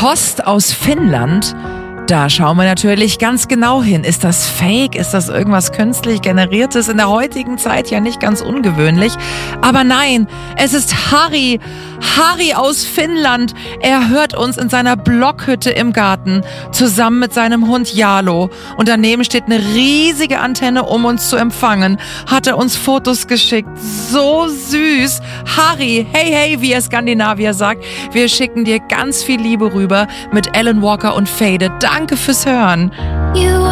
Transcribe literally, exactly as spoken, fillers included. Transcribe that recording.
Post aus Finnland. Da schauen wir natürlich ganz genau hin. Ist das fake? Ist das irgendwas künstlich generiertes? In der heutigen Zeit ja nicht ganz ungewöhnlich. Aber nein, es ist Harry. Harry aus Finnland. Er hört uns in seiner Blockhütte im Garten zusammen mit seinem Hund Jalo. Und daneben steht eine riesige Antenne, um uns zu empfangen. Hat er uns Fotos geschickt. So süß. Harry, hey, hey, wie er Skandinavier sagt. Wir schicken dir ganz viel Liebe rüber mit Alan Walker und Faded. Danke fürs Hören.